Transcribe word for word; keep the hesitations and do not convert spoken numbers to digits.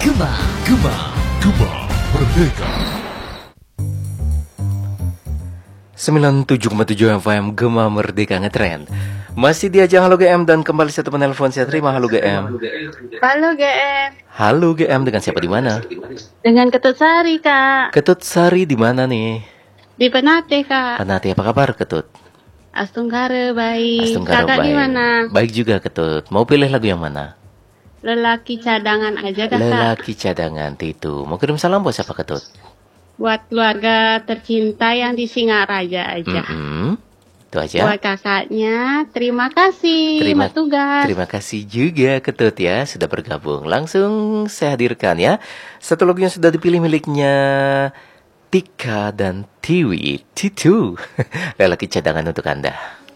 Gema, Gema, Gema Merdeka. sembilan puluh tujuh koma tujuh F M Gema Merdeka Ngetrend. Masih di Ajang Halo G M dan kembali satu penelpon saya terima. Halo G M. Halo G M. Halo G M, dengan siapa di mana? Dengan Ketut Sari, Kak. Ketut Sari di mana nih? Di Penate, Kak. Penate, apa kabar Ketut? Astunggara baik. Astunggara Kakak baik. gimana? Baik juga Ketut. Mau pilih lagu yang mana? Lelaki cadangan aja, Kakak. Lelaki cadangan itu. Mau kirim salam buat siapa Ketut? Buat keluarga tercinta yang di Singaraja aja. Mm-mm. Itu aja. Buat kakaknya, terima kasih. Terima, tugas. terima kasih juga Ketut ya sudah bergabung. Langsung saya hadirkan ya satu lagu yang sudah dipilih miliknya Tika dan Tiwi Titu. Lelaki cadangan untuk Anda.